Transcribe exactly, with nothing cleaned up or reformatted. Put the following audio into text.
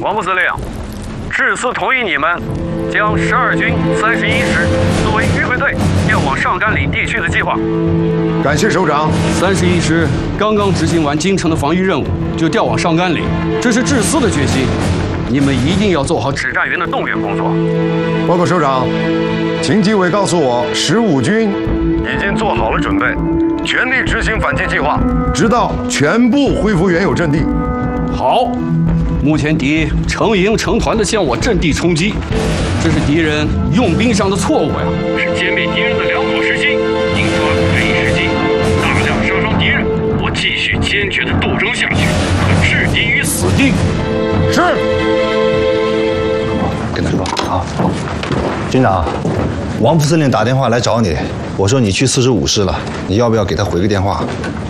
王副司令，致司同意你们将十二军三十一师作为预备队调往上甘岭地区的计划。 感谢首长。 三十一师刚刚执行完京城的防御任务，就调往上甘岭，这是致司的决心。你们一定要做好指战员的动员工作。 报告首长，秦基伟告诉我，十五军已经做好了准备，全力执行反击计划， 直到全部恢复原有阵地。 好，目前敌成营成团的向我阵地冲击，这是敌人用兵上的错误呀， 是歼灭敌人的良好时机，应抓可以时机，大量杀伤敌人。我继续坚决的斗争下去，可置敌于死地。 是。 跟他说啊，军长，王副司令打电话来找你，我说你去四十五师了，你要不要给他回个电话？